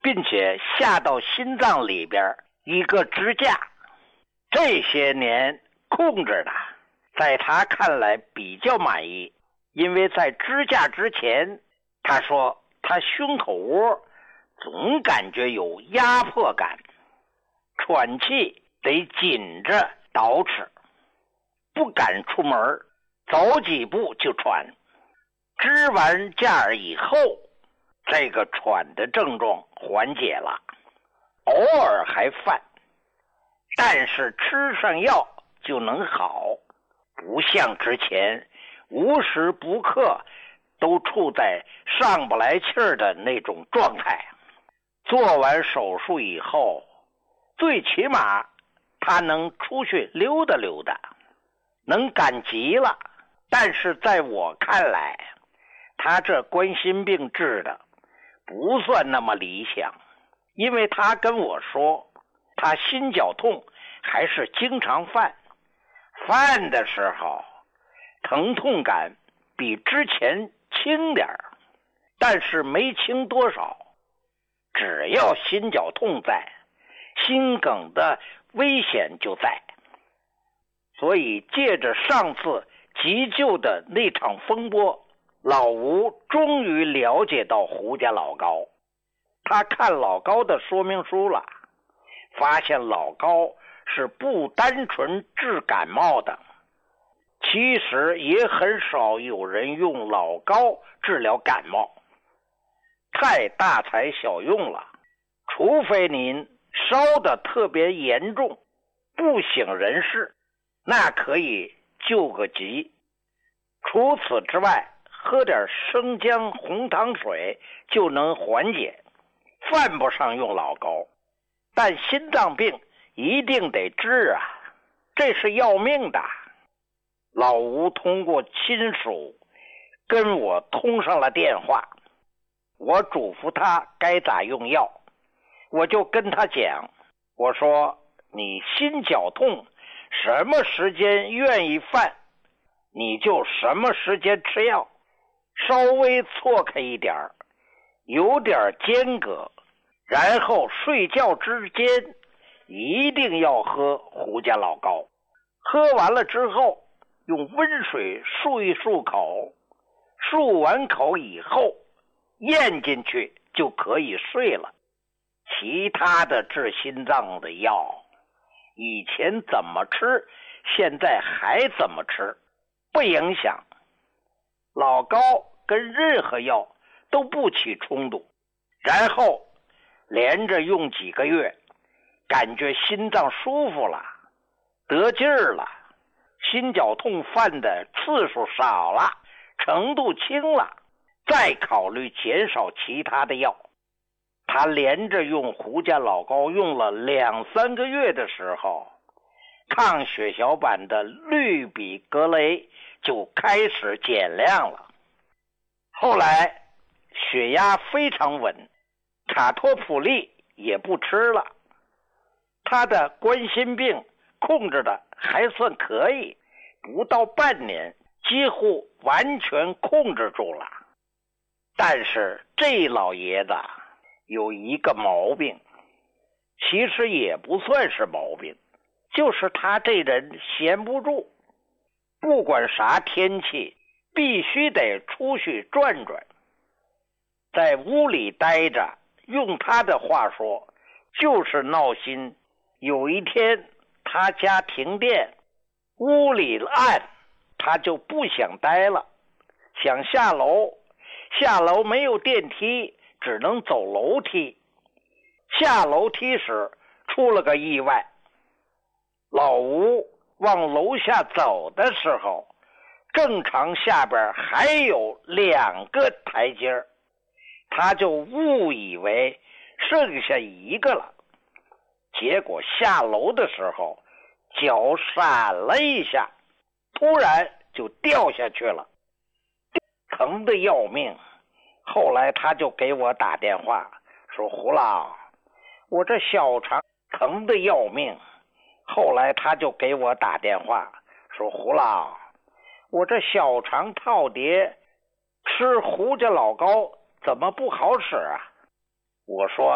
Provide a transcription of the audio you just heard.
并且下到心脏里边一个支架。这些年控制的，在他看来比较满意，因为在支架之前，他说他胸口窝总感觉有压迫感，喘气得紧着捯饬，不敢出门，走几步就喘。支完架以后，这个喘的症状缓解了，偶尔还犯，但是吃上药就能好，不像之前无时不刻都处在上不来气儿的那种状态。做完手术以后，最起码他能出去溜达溜达，能赶集了。但是在我看来，他这冠心病治的不算那么理想，因为他跟我说，他心绞痛还是经常犯的时候，疼痛感比之前轻点儿，但是没轻多少。只要心绞痛在，心梗的危险就在。所以借着上次急救的那场风波，老吴终于了解到胡家老高。他看老高的说明书了，发现老高是不单纯治感冒的，其实也很少有人用老高治疗感冒，太大材小用了。除非您烧得特别严重，不省人事，那可以救个急。除此之外，喝点生姜红糖水就能缓解，犯不上用老高。但心脏病一定得治啊，这是要命的。老吴通过亲属跟我通上了电话，我嘱咐他该咋用药。我就跟他讲，我说你心绞痛什么时间愿意犯，你就什么时间吃药，稍微错开一点，有点间隔，然后睡觉之间一定要喝胡家老高。喝完了之后，用温水漱一漱口，漱完口以后咽进去就可以睡了。其他的治心脏的药，以前怎么吃，现在还怎么吃，不影响。老高跟任何药都不起冲突，然后连着用几个月，感觉心脏舒服了，得劲儿了，心绞痛犯的次数少了，程度轻了，再考虑减少其他的药。他连着用胡家老高用了2-3个月的时候，抗血小板的氯吡格雷就开始减量了。后来血压非常稳，卡托普利也不吃了。他的冠心病控制的还算可以，不到半年几乎完全控制住了。但是这老爷子有一个毛病，其实也不算是毛病，就是他这人闲不住，不管啥天气必须得出去转转，在屋里待着，用他的话说就是闹心。有一天他家停电，屋里暗，他就不想待了，想下楼，下楼没有电梯，只能走楼梯。下楼梯时出了个意外，老吴往楼下走的时候，正常下边还有2个台阶，他就误以为剩下1个了，结果下楼的时候脚闪了一下，突然就掉下去了，疼得要命。后来他就给我打电话说，胡老，我这小肠疼得要命。后来他就给我打电话说，胡老，我这小肠套叠，吃胡家老高怎么不好使啊？我说